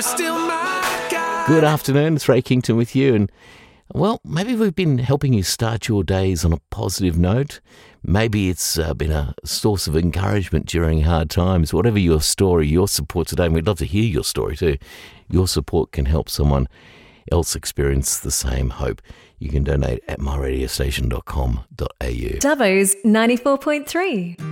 Still my guy. Good afternoon, it's Ray Kington with you. And, well, maybe we've been helping you start your days on a positive note. Maybe it's been a source of encouragement during hard times. Whatever your story, your support today, and we'd love to hear your story too. Your support can help someone else experience the same hope. You can donate at myradiostation.com.au. Dubbo's 94.3.